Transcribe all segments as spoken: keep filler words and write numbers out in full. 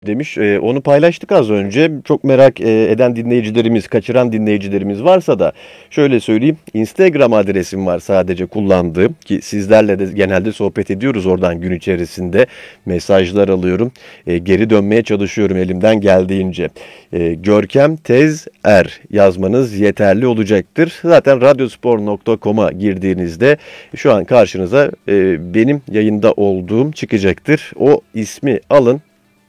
demiş. Ee, onu paylaştık az önce. Çok merak e, eden dinleyicilerimiz, kaçıran dinleyicilerimiz varsa da şöyle söyleyeyim. Instagram adresim var sadece kullandığım ki sizlerle de genelde sohbet ediyoruz oradan gün içerisinde. Mesajlar alıyorum. E, geri dönmeye çalışıyorum elimden geldiğince. E, Görkem Tez Er yazmanız yeterli olacaktır. Zaten radyospor nokta com'a girdiğinizde şu an karşınıza e, benim yayında olduğum çıkacaktır. O ismi alın.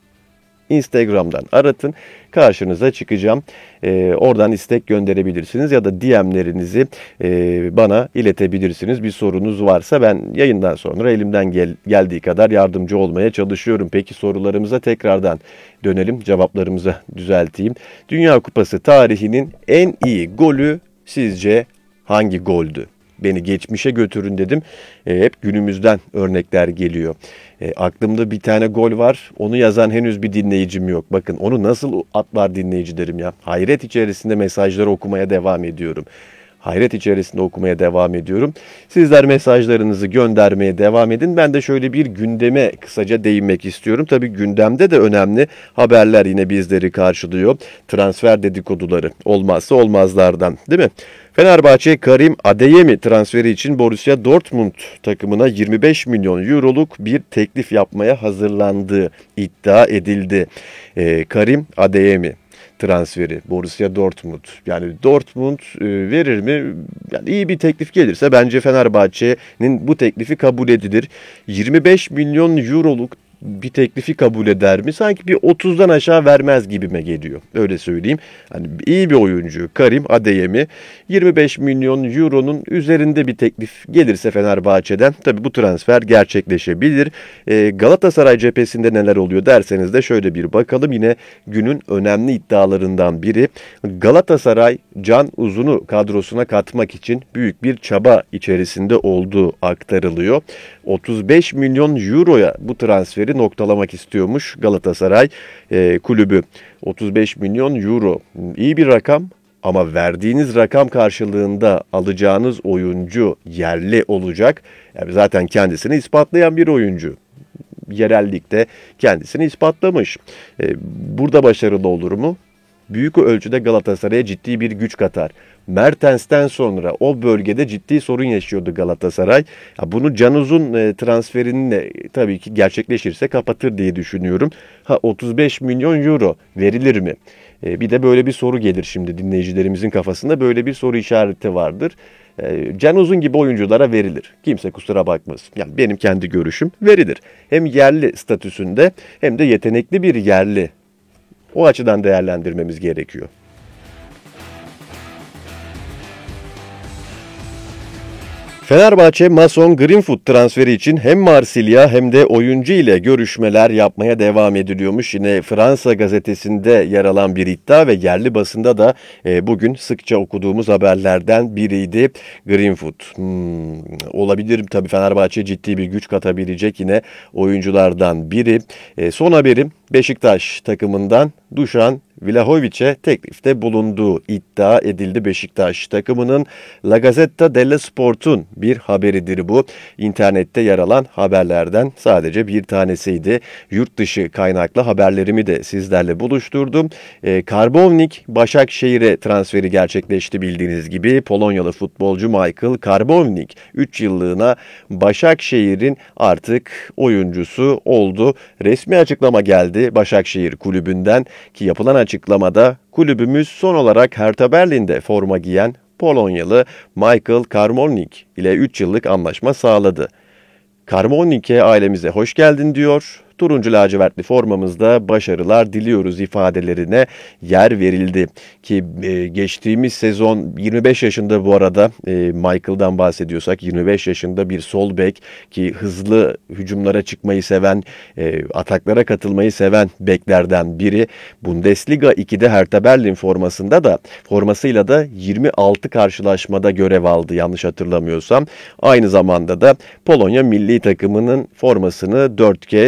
Instagram'dan aratın. Karşınıza çıkacağım. Ee, oradan istek gönderebilirsiniz ya da D M'lerinizi e, bana iletebilirsiniz. Bir sorunuz varsa ben yayından sonra elimden gel- geldiği kadar yardımcı olmaya çalışıyorum. Peki sorularımıza tekrardan dönelim. Cevaplarımıza düzelteyim. Dünya Kupası tarihinin en iyi golü sizce hangi goldü? Beni geçmişe götürün dedim. E, hep günümüzden örnekler geliyor. E, aklımda bir tane gol var. Onu yazan henüz bir dinleyicim yok. Bakın onu nasıl atlar dinleyicilerim ya. Hayret içerisinde mesajları okumaya devam ediyorum. Hayret içerisinde okumaya devam ediyorum. Sizler mesajlarınızı göndermeye devam edin. Ben de şöyle bir gündeme kısaca değinmek istiyorum. Tabii gündemde de önemli haberler yine bizleri karşılıyor. Transfer dedikoduları olmazsa olmazlardan, değil mi? Fenerbahçe Karim Adeyemi transferi için Borussia Dortmund takımına yirmi beş milyon euroluk bir teklif yapmaya hazırlandığı iddia edildi. Ee, Karim Adeyemi transferi Borussia Dortmund. Yani Dortmund e, verir mi? Yani iyi bir teklif gelirse bence Fenerbahçe'nin bu teklifi kabul edilir. yirmi beş milyon euroluk bir teklifi kabul eder mi? Sanki bir otuzdan aşağı vermez gibime geliyor. Öyle söyleyeyim. Hani iyi bir oyuncu Karim Adeyemi yirmi beş milyon euronun üzerinde bir teklif gelirse Fenerbahçe'den tabii bu transfer gerçekleşebilir. Ee, Galatasaray cephesinde neler oluyor derseniz de şöyle bir bakalım. Yine günün önemli iddialarından biri Galatasaray Can Uzun'u kadrosuna katmak için büyük bir çaba içerisinde olduğu aktarılıyor. otuz beş milyon euroya bu transferi noktalamak istiyormuş Galatasaray e, kulübü. otuz beş milyon euro iyi bir rakam ama verdiğiniz rakam karşılığında alacağınız oyuncu yerli olacak. Yani zaten kendisini ispatlayan bir oyuncu. Yerel ligde kendisini ispatlamış. E, burada başarılı olur mu? Büyük ölçüde Galatasaray'a ciddi bir güç katar. Mertens'ten sonra o bölgede ciddi sorun yaşıyordu Galatasaray. Ya bunu Can Uzun e, transferinle tabii ki gerçekleşirse kapatır diye düşünüyorum. Ha otuz beş milyon euro verilir mi? E, bir de böyle bir soru gelir şimdi dinleyicilerimizin kafasında böyle bir soru işareti vardır. E, Can Uzun gibi oyunculara verilir. Kimse kusura bakmasın. Yani benim kendi görüşüm verilir. Hem yerli statüsünde hem de yetenekli bir yerli. O açıdan değerlendirmemiz gerekiyor. Fenerbahçe Mason Greenwood transferi için hem Marsilya hem de oyuncu ile görüşmeler yapmaya devam ediliyormuş. Yine Fransa gazetesinde yer alan bir iddia ve yerli basında da e, bugün sıkça okuduğumuz haberlerden biriydi. Greenwood hmm, olabilir tabii Fenerbahçe ciddi bir güç katabilecek yine oyunculardan biri. E, son haberim Beşiktaş takımından Dušan Vlahović'e teklifte bulunduğu iddia edildi. Beşiktaş takımının La Gazzetta dello Sport'un bir haberidir bu. İnternette yer alan haberlerden sadece bir tanesiydi. Yurt dışı kaynaklı haberlerimi de sizlerle buluşturdum. E, Karbownik Başakşehir'e transferi gerçekleşti bildiğiniz gibi. Polonyalı futbolcu Michael Karbownik üç yıllığına Başakşehir'in artık oyuncusu oldu. Resmi açıklama geldi Başakşehir kulübünden ki yapılan açıklamada kulübümüz son olarak Hertha Berlin'de forma giyen Polonyalı Michael Karbownik ile üç yıllık anlaşma sağladı. Karbownik'e ailemize hoş geldin diyor. Turuncu lacivertli formamızda başarılar diliyoruz ifadelerine yer verildi. Ki e, geçtiğimiz sezon yirmi beş yaşında bu arada e, Michael'dan bahsediyorsak yirmi beş yaşında bir sol bek ki hızlı hücumlara çıkmayı seven, e, ataklara katılmayı seven beklerden biri. Bundesliga ikide Hertha Berlin formasında da formasıyla da yirmi altı karşılaşmada görev aldı yanlış hatırlamıyorsam. Aynı zamanda da Polonya milli takımının formasını dört kez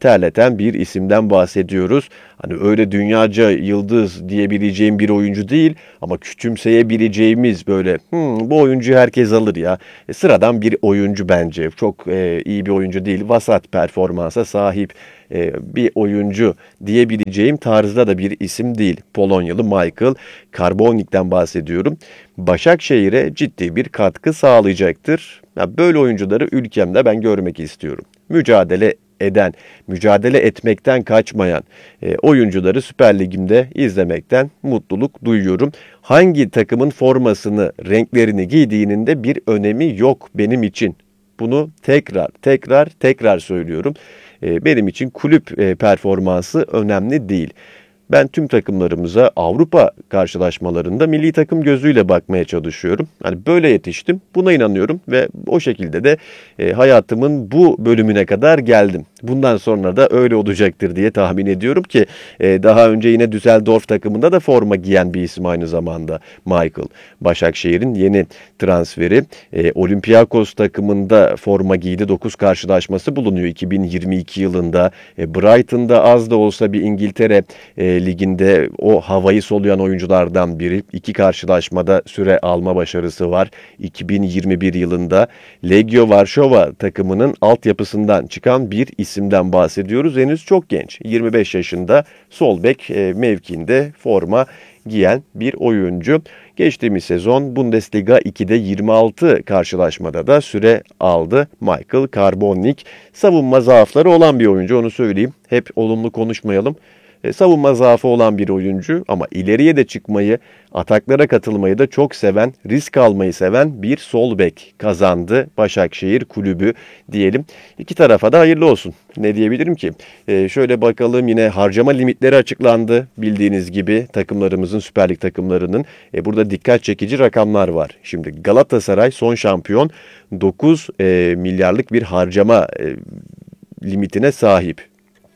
terleten bir isimden bahsediyoruz. Hani öyle dünyaca yıldız diyebileceğim bir oyuncu değil ama küçümseyebileceğimiz böyle "Hmm, bu oyuncuyu herkes alır ya. E, sıradan bir oyuncu bence. Çok e, iyi bir oyuncu değil. Vasat performansa sahip e, bir oyuncu diyebileceğim tarzda da bir isim değil. Polonyalı Michael Karbownik'ten bahsediyorum. Başakşehir'e ciddi bir katkı sağlayacaktır. Ya böyle oyuncuları ülkemde ben görmek istiyorum. Mücadele eden, mücadele etmekten kaçmayan e, oyuncuları Süper Lig'imde izlemekten mutluluk duyuyorum. Hangi takımın formasını, renklerini giydiğinin de bir önemi yok benim için. Bunu tekrar, tekrar, tekrar söylüyorum. E, benim için kulüp e, performansı önemli değil. Ben tüm takımlarımıza Avrupa karşılaşmalarında milli takım gözüyle bakmaya çalışıyorum. Hani böyle yetiştim. Buna inanıyorum ve o şekilde de e, hayatımın bu bölümüne kadar geldim. Bundan sonra da öyle olacaktır diye tahmin ediyorum ki e, daha önce yine Düsseldorf takımında da forma giyen bir isim aynı zamanda Michael. Başakşehir'in yeni transferi. E, Olympiakos takımında forma giydi. dokuz karşılaşması bulunuyor iki bin yirmi iki yılında. E, Brighton'da az da olsa bir İngiltere e, liginde o havayı soluyan oyunculardan biri. İki karşılaşmada süre alma başarısı var. iki bin yirmi bir yılında Legio Varşova takımının altyapısından çıkan bir isimden bahsediyoruz. Henüz çok genç. yirmi beş yaşında sol bek e, mevkiinde forma giyen bir oyuncu. Geçtiğimiz sezon Bundesliga ikide yirmi altı karşılaşmada da süre aldı Michael Karbownik. Savunma zaafları olan bir oyuncu, onu söyleyeyim. Hep olumlu konuşmayalım. E, savunma zaafı olan bir oyuncu ama ileriye de çıkmayı, ataklara katılmayı da çok seven, risk almayı seven bir sol bek kazandı Başakşehir kulübü diyelim. İki tarafa da hayırlı olsun. Ne diyebilirim ki? E, şöyle bakalım, yine harcama limitleri açıklandı. Bildiğiniz gibi takımlarımızın, Süper Lig takımlarının. E, burada dikkat çekici rakamlar var. Şimdi Galatasaray son şampiyon, dokuz e, milyarlık bir harcama e, limitine sahip.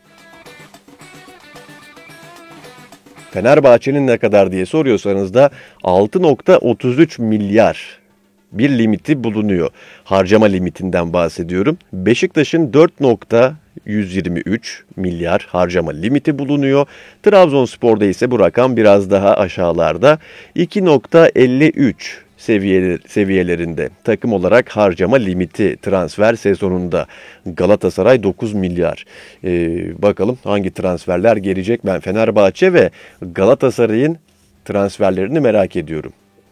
Fenerbahçe'nin ne kadar diye soruyorsanız da altı nokta otuz üç milyar bir limiti bulunuyor. Harcama limitinden bahsediyorum. Beşiktaş'ın dört nokta yüz yirmi üç milyar harcama limiti bulunuyor. Trabzonspor'da ise bu rakam biraz daha aşağılarda. iki nokta elli üç seviyeler, seviyelerinde takım olarak harcama limiti transfer sezonunda. Galatasaray dokuz milyar. Ee, bakalım hangi transferler gelecek? Ben Fenerbahçe ve Galatasaray'ın transferlerini merak ediyorum.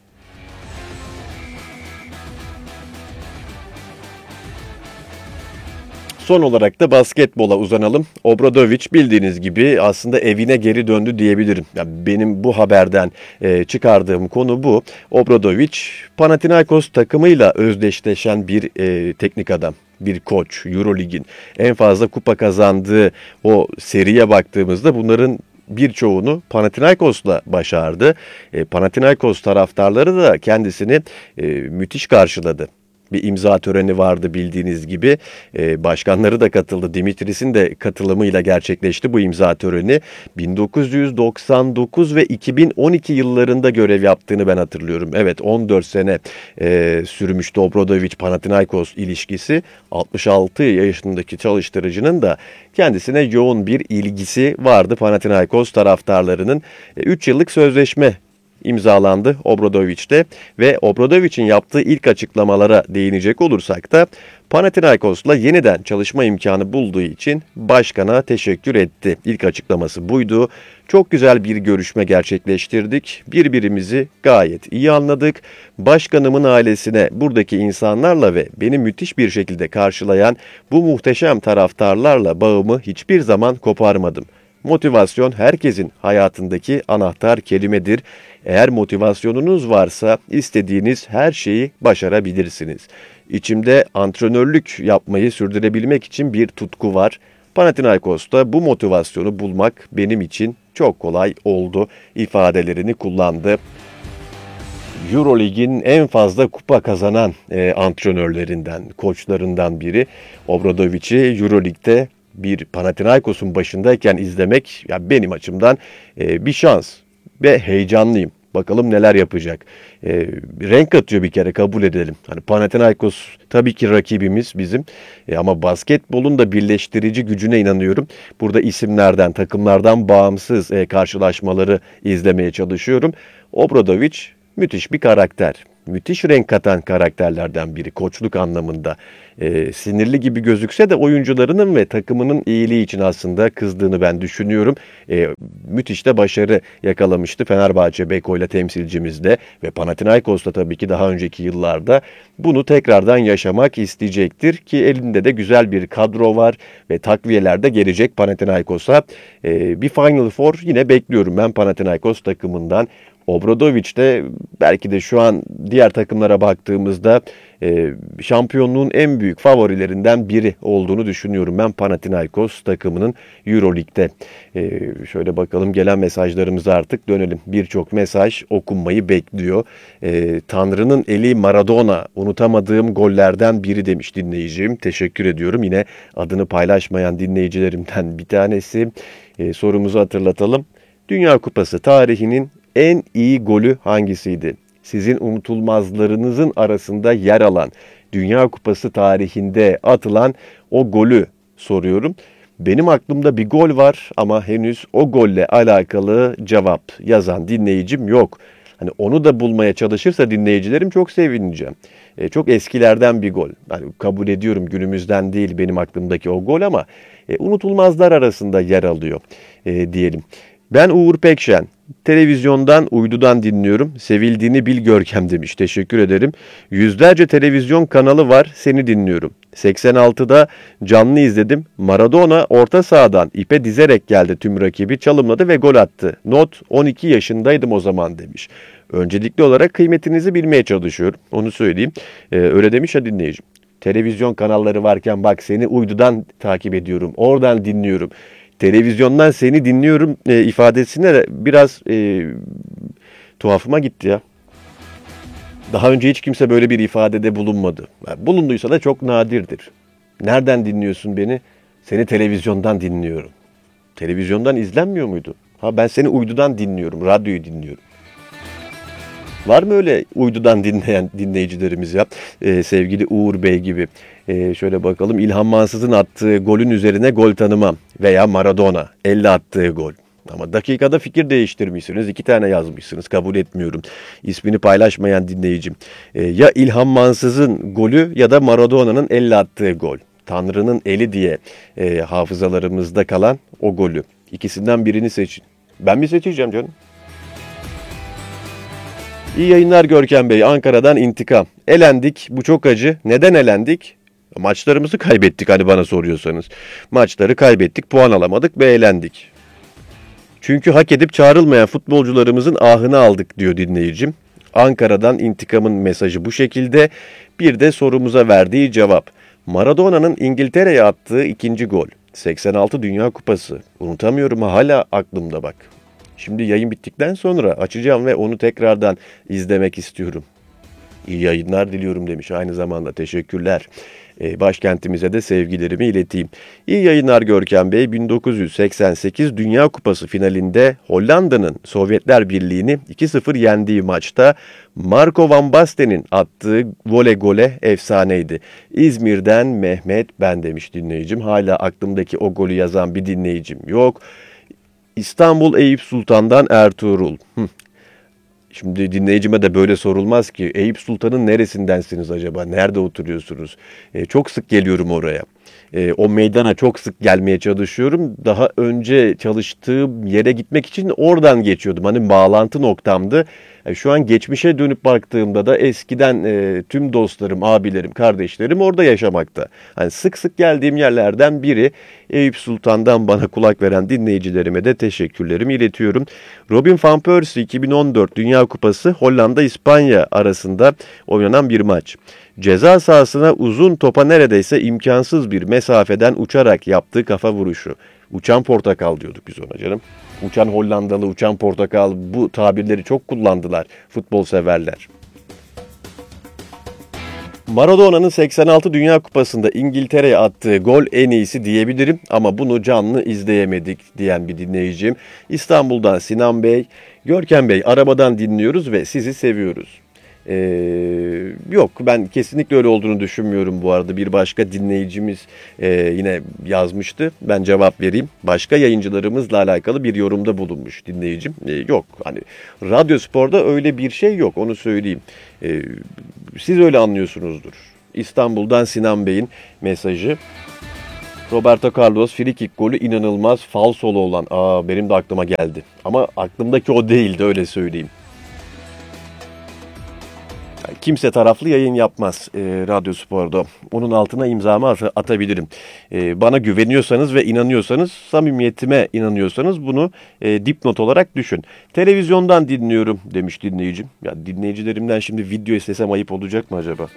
Son olarak da basketbola uzanalım. Obradović bildiğiniz gibi aslında evine geri döndü diyebilirim. Yani benim bu haberden e, çıkardığım konu bu. Obradović Panathinaikos takımıyla özdeşleşen bir e, teknik adam. Bir koç, Eurolig'in en fazla kupa kazandığı o seriye baktığımızda bunların birçoğunu Panathinaikos'la başardı. E, Panathinaikos taraftarları da kendisini e, müthiş karşıladı. Bir imza töreni vardı bildiğiniz gibi. Ee, başkanları da katıldı. Dimitris'in de katılımıyla gerçekleşti bu imza töreni. bin dokuz yüz doksan dokuz ve iki bin on iki yıllarında görev yaptığını ben hatırlıyorum. Evet, on dört sene e, sürmüştü Obradović-Panathinaikos ilişkisi. altmış altı yaşındaki çalıştırıcının da kendisine yoğun bir ilgisi vardı Panathinaikos taraftarlarının. üç yıllık sözleşme imzalandı Obradović'te ve Obradović'in yaptığı ilk açıklamalara değinecek olursak da Panathinaikos'la yeniden çalışma imkanı bulduğu için başkana teşekkür etti. İlk açıklaması buydu. Çok güzel bir görüşme gerçekleştirdik. Birbirimizi gayet iyi anladık. Başkanımın ailesine, buradaki insanlarla ve beni müthiş bir şekilde karşılayan bu muhteşem taraftarlarla bağımı hiçbir zaman koparmadım. Motivasyon herkesin hayatındaki anahtar kelimedir. Eğer motivasyonunuz varsa istediğiniz her şeyi başarabilirsiniz. İçimde antrenörlük yapmayı sürdürebilmek için bir tutku var. Panathinaikos'ta bu motivasyonu bulmak benim için çok kolay oldu ifadelerini kullandı. Eurolig'in en fazla kupa kazanan e, antrenörlerinden, koçlarından biri. Obradović'i Eurolig'de bir Panathinaikos'un başındayken izlemek ya benim açımdan e, bir şans ve heyecanlıyım. Bakalım neler yapacak. E, renk katıyor bir kere, kabul edelim. Hani Panathinaikos tabii ki rakibimiz bizim. E, ama basketbolun da birleştirici gücüne inanıyorum. Burada isimlerden, takımlardan bağımsız e, karşılaşmaları izlemeye çalışıyorum. Obradovic müthiş bir karakter. Müthiş renk katan karakterlerden biri koçluk anlamında. Ee, sinirli gibi gözükse de oyuncularının ve takımının iyiliği için aslında kızdığını ben düşünüyorum. Ee, müthiş de başarı yakalamıştı Fenerbahçe Beko'yla temsilcimizde ve Panathinaikos'ta tabii ki daha önceki yıllarda bunu tekrardan yaşamak isteyecektir ki elinde de güzel bir kadro var ve takviyeler de gelecek Panathinaikos'a. Ee, bir Final Four yine bekliyorum ben Panathinaikos takımından. Obradovic de belki de şu an diğer takımlara baktığımızda e, şampiyonluğun en büyük favorilerinden biri olduğunu düşünüyorum ben Panathinaikos takımının Euroleague'de. E, şöyle bakalım gelen mesajlarımıza artık dönelim. Birçok mesaj okunmayı bekliyor. E, Tanrı'nın eli Maradona, unutamadığım gollerden biri demiş dinleyicim. Teşekkür ediyorum. Yine adını paylaşmayan dinleyicilerimden bir tanesi. E, sorumuzu hatırlatalım. Dünya Kupası tarihinin en iyi golü hangisiydi? Sizin unutulmazlarınızın arasında yer alan, Dünya Kupası tarihinde atılan o golü soruyorum. Benim aklımda bir gol var ama henüz o golle alakalı cevap yazan dinleyicim yok. Hani onu da bulmaya çalışırsa dinleyicilerim çok sevineceğim. E, çok eskilerden bir gol. Yani kabul ediyorum günümüzden değil benim aklımdaki o gol ama e, unutulmazlar arasında yer alıyor e, diyelim. Ben Uğur Pekşen. Televizyondan, uydudan dinliyorum. Sevildiğini bil Görkem demiş. Teşekkür ederim. Yüzlerce televizyon kanalı var. Seni dinliyorum. seksen altıda canlı izledim. Maradona orta sahadan ipe dizerek geldi tüm rakibi. Çalımladı ve gol attı. Not on iki yaşındaydım o zaman demiş. Öncelikli olarak kıymetinizi bilmeye çalışıyorum. Onu söyleyeyim. Ee, öyle demiş ya dinleyicim. Televizyon kanalları varken bak seni uydudan takip ediyorum. Oradan dinliyorum. Televizyondan seni dinliyorum e, ifadesine de biraz e, tuhafıma gitti ya. Daha önce hiç kimse böyle bir ifadede bulunmadı. Yani bulunduysa da çok nadirdir. Nereden dinliyorsun beni? Seni televizyondan dinliyorum. Televizyondan izlenmiyor muydu? Ha ben seni uydudan dinliyorum, radyoyu dinliyorum. Var mı öyle uydudan dinleyen dinleyicilerimiz ya? Ee, sevgili Uğur Bey gibi. Ee, şöyle bakalım. İlhan Mansız'ın attığı golün üzerine gol tanımam. Veya Maradona. Elle attığı gol. Ama dakikada fikir değiştirmişsiniz. İki tane yazmışsınız. Kabul etmiyorum. İsmini paylaşmayan dinleyicim. Ee, ya İlhan Mansız'ın golü ya da Maradona'nın elle attığı gol. Tanrı'nın eli diye e, hafızalarımızda kalan o golü. İkisinden birini seçin. Ben mi seçeceğim canım? İyi yayınlar Görkem Bey. Ankara'dan intikam. Elendik. Bu çok acı. Neden elendik? Maçlarımızı kaybettik hani bana soruyorsanız. Maçları kaybettik, puan alamadık ve elendik. Çünkü hak edip çağrılmayan futbolcularımızın ahını aldık diyor dinleyicim. Ankara'dan intikamın mesajı bu şekilde. Bir de sorumuza verdiği cevap. Maradona'nın İngiltere'ye attığı ikinci gol. seksen altı Dünya Kupası. Unutamıyorum hala aklımda bak. Şimdi yayın bittikten sonra açacağım ve onu tekrardan izlemek istiyorum. İyi yayınlar diliyorum demiş aynı zamanda. Teşekkürler. Ee, başkentimize de sevgilerimi ileteyim. İyi yayınlar Görkem Bey. bin dokuz yüz seksen sekiz Dünya Kupası finalinde Hollanda'nın Sovyetler Birliği'ni iki sıfır yendiği maçta Marco van Basten'in attığı voley gole efsaneydi. İzmir'den Mehmet ben demiş dinleyicim. Hala aklımdaki o golü yazan bir dinleyicim yok. İstanbul Eyüp Sultan'dan Ertuğrul. Hı. Şimdi dinleyicime de böyle sorulmaz ki. Eyüp Sultan'ın neresindensiniz acaba? Nerede oturuyorsunuz? E, çok sık geliyorum oraya. E, o meydana çok sık gelmeye çalışıyorum. Daha önce çalıştığım yere gitmek için oradan geçiyordum. Hani bağlantı noktamdı. E, şu an geçmişe dönüp baktığımda da eskiden e, tüm dostlarım, abilerim, kardeşlerim orada yaşamakta. Hani sık sık geldiğim yerlerden biri. Eyüp Sultan'dan bana kulak veren dinleyicilerime de teşekkürlerimi iletiyorum. Robin van Persie iki bin on dört Dünya Kupası Hollanda-İspanya arasında oynanan bir maç. Ceza sahasına uzun topa neredeyse imkansız bir mesafeden uçarak yaptığı kafa vuruşu. Uçan portakal diyorduk biz ona canım. Uçan Hollandalı, uçan portakal bu tabirleri çok kullandılar futbol severler. Maradona'nın seksen altı Dünya Kupası'nda İngiltere'ye attığı gol en iyisi diyebilirim ama bunu canlı izleyemedik diyen bir dinleyicim. İstanbul'dan Sinan Bey, Görkem Bey arabadan dinliyoruz ve sizi seviyoruz. Ee, yok ben kesinlikle öyle olduğunu düşünmüyorum bu arada. Bir başka dinleyicimiz e, yine yazmıştı. Ben cevap vereyim. Başka yayıncılarımızla alakalı bir yorumda bulunmuş dinleyicim. Ee, yok hani Radyo Spor'da öyle bir şey yok, onu söyleyeyim. Ee, siz öyle anlıyorsunuzdur. İstanbul'dan Sinan Bey'in mesajı. Roberto Carlos frikik golü inanılmaz falsolu olan. Aa, benim de aklıma geldi. Ama aklımdaki o değildi, öyle söyleyeyim. Kimse taraflı yayın yapmaz e, Radyo Spor'da. Onun altına imzamı at- atabilirim. E, bana güveniyorsanız ve inanıyorsanız, samimiyetime inanıyorsanız bunu e, dipnot olarak düşün. Televizyondan dinliyorum demiş dinleyicim. Ya dinleyicilerimden şimdi video istesem ayıp olacak mı acaba?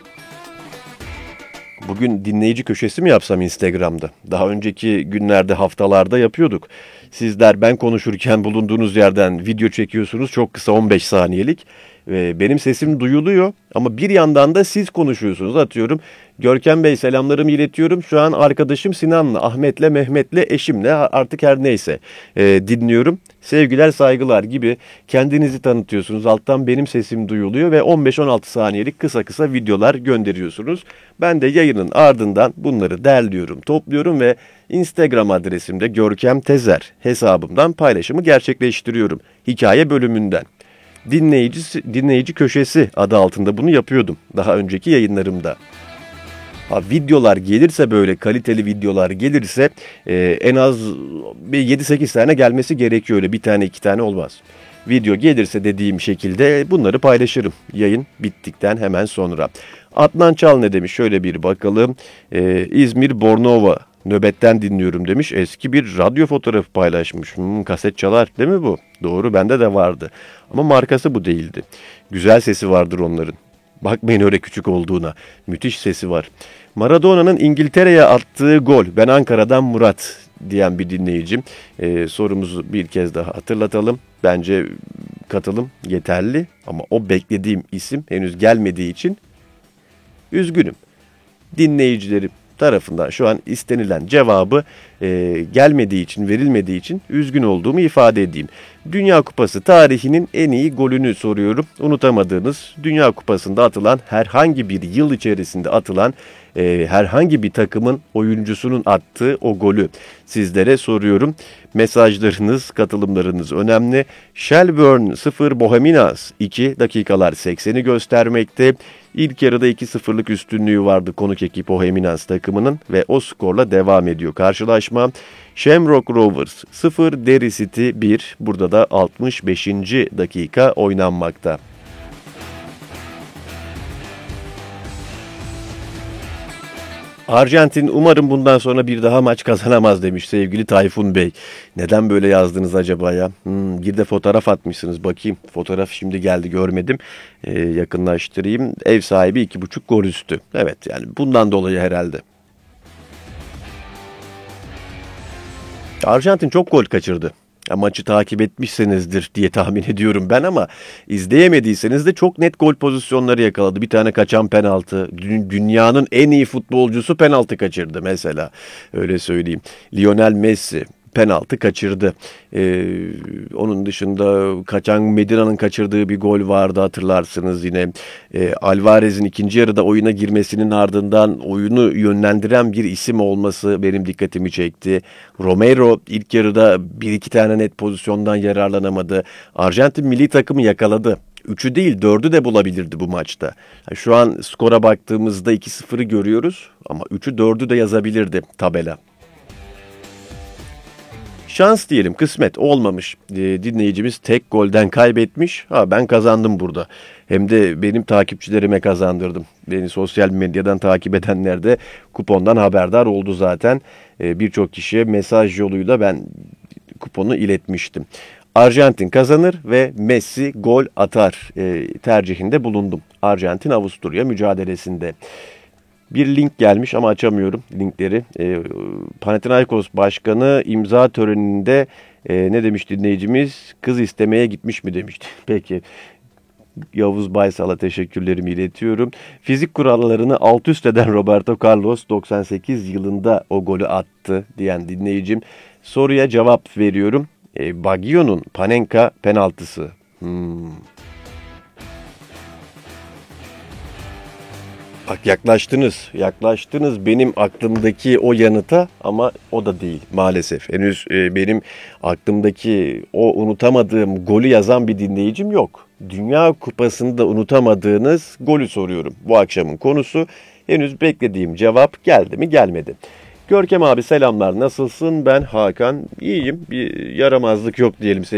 Bugün dinleyici köşesi mi yapsam Instagram'da? Daha önceki günlerde, haftalarda yapıyorduk. Sizler ben konuşurken bulunduğunuz yerden video çekiyorsunuz. Çok kısa, on beş saniyelik. Ve benim sesim duyuluyor ama bir yandan da siz konuşuyorsunuz. Atıyorum, Görkem Bey selamlarımı iletiyorum. Şu an arkadaşım Sinan'la, Ahmet'le, Mehmet'le, eşimle, artık her neyse e, dinliyorum. Sevgiler, saygılar gibi kendinizi tanıtıyorsunuz. Alttan benim sesim duyuluyor ve on beş on altı saniyelik kısa kısa videolar gönderiyorsunuz. Ben de yayının ardından bunları derliyorum, topluyorum ve Instagram adresimde Görkem Tezer hesabımdan paylaşımı gerçekleştiriyorum. Hikaye bölümünden. Dinleyici, dinleyici köşesi adı altında bunu yapıyordum daha önceki yayınlarımda. Ha, videolar gelirse, böyle kaliteli videolar gelirse e, en az bir yedi sekiz tane gelmesi gerekiyor, öyle bir tane iki tane olmaz. Video gelirse dediğim şekilde bunları paylaşırım yayın bittikten hemen sonra. Adnan Çal ne demiş, şöyle bir bakalım. E, İzmir Bornova nöbetten dinliyorum demiş. Eski bir radyo fotoğrafı paylaşmış. Hmm, kaset çalar değil mi bu? Doğru, bende de vardı. Ama markası bu değildi. Güzel sesi vardır onların. Bakmayın öyle küçük olduğuna. Müthiş sesi var. Maradona'nın İngiltere'ye attığı gol. Ben Ankara'dan Murat diyen bir dinleyicim. Ee, sorumuzu bir kez daha hatırlatalım. Bence katılım yeterli ama o beklediğim isim henüz gelmediği için üzgünüm. Dinleyicilerim tarafından şu an istenilen cevabı e, gelmediği için, verilmediği için üzgün olduğumu ifade edeyim. Dünya Kupası tarihinin en iyi golünü soruyorum. Unutamadığınız, Dünya Kupası'nda atılan, herhangi bir yıl içerisinde atılan e, herhangi bir takımın oyuncusunun attığı o golü sizlere soruyorum. Mesajlarınız, katılımlarınız önemli. Shelbourne sıfır, Bohemians iki, dakikalar sekseni göstermekte. İlk yarıda iki sıfırlık üstünlüğü vardı konuk ekip Bohemians takımının ve o skorla devam ediyor karşılaşma. Shamrock Rovers sıfır, Derry City bir. Burada da altmış beşinci dakika oynanmakta. Arjantin umarım bundan sonra bir daha maç kazanamaz demiş sevgili Tayfun Bey. Neden böyle yazdınız acaba ya? Hmm, bir de fotoğraf atmışsınız, bakayım. Fotoğraf şimdi geldi, görmedim. Ee, yakınlaştırayım. Ev sahibi iki buçuk gol üstü. Evet, yani bundan dolayı herhalde. Arjantin çok gol kaçırdı. Ya, maçı takip etmişsinizdir diye tahmin ediyorum ben ama izleyemediyseniz de çok net gol pozisyonları yakaladı. Bir tane kaçan penaltı. Dü- Dünyanın en iyi futbolcusu penaltı kaçırdı mesela. Öyle söyleyeyim. Lionel Messi penaltı kaçırdı. Ee, onun dışında kaçan Medina'nın kaçırdığı bir gol vardı, hatırlarsınız yine. Ee, Alvarez'in ikinci yarıda oyuna girmesinin ardından oyunu yönlendiren bir isim olması benim dikkatimi çekti. Romero ilk yarıda bir iki tane net pozisyondan yararlanamadı. Arjantin milli takımı yakaladı. Üçü değil dördü de bulabilirdi bu maçta. Şu an skora baktığımızda iki sıfırı görüyoruz ama üçü dördü de yazabilirdi tabela. Şans diyelim, kısmet olmamış. E, dinleyicimiz tek golden kaybetmiş. Ha, ben kazandım burada. Hem de benim takipçilerime kazandırdım. Beni sosyal medyadan takip edenler de kupondan haberdar oldu zaten. E, birçok kişiye mesaj yoluyla ben kuponu iletmiştim. Arjantin kazanır ve Messi gol atar e, tercihinde bulundum. Arjantin-Avusturya mücadelesinde. Bir link gelmiş ama açamıyorum linkleri. E, Panathinaikos Başkanı imza töreninde e, ne demiş dinleyicimiz? Kız istemeye gitmiş mi demişti. Peki. Yavuz Baysal'a teşekkürlerimi iletiyorum. Fizik kurallarını alt üst eden Roberto Carlos doksan sekiz yılında o golü attı diyen dinleyicim. Soruya cevap veriyorum. E, Baggio'nun Panenka penaltısı. Hmm. Bak yaklaştınız, yaklaştınız benim aklımdaki o yanıta ama o da değil maalesef. Henüz e, benim aklımdaki o unutamadığım golü yazan bir dinleyicim yok. Dünya Kupası'nda unutamadığınız golü soruyorum. Bu akşamın konusu. Henüz beklediğim cevap geldi mi gelmedi. Görkem abi selamlar, nasılsın? Ben Hakan, iyiyim, bir yaramazlık yok diyelim.